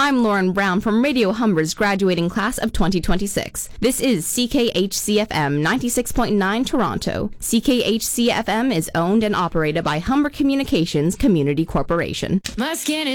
I'm Lauren Brown from Radio Humber's graduating class of 2026. This is CKHCFM 96.9 Toronto. CKHCFM is owned and operated by Humber Communications Community Corporation. My skin is